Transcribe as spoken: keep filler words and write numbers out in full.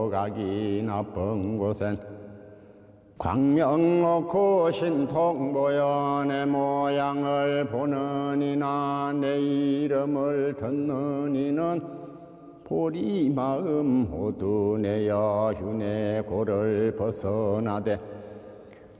가기 나쁜 곳엔 광명 놓고 신통 보여 내 모양을 보는 이나 내 이름을 듣는 이는 보리 마음 모두 내여 흉내 고를 벗어나되